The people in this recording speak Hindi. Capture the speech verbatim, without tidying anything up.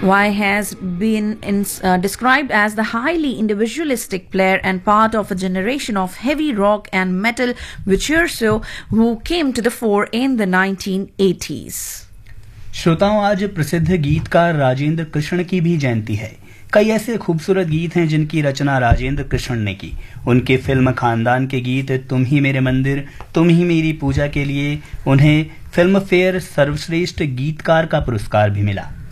Y has been in, uh, described as the highly individualistic player and part of a generation of heavy rock and metal virtuoso who came to the fore in the nineteen eighties. श्रोताओं, आज प्रसिद्ध गीतकार राजेंद्र कृष्ण की भी जयंती है। कई ऐसे खूबसूरत गीत हैं जिनकी रचना राजेंद्र कृष्ण ने की। उनके फिल्म खानदान के गीत तुम ही मेरे मंदिर, तुम ही मेरी पूजा के लिए उन्हें फिल्म फेयर सर्वश्रेष्ठ गीतकार का पुरस्कार भी मिला।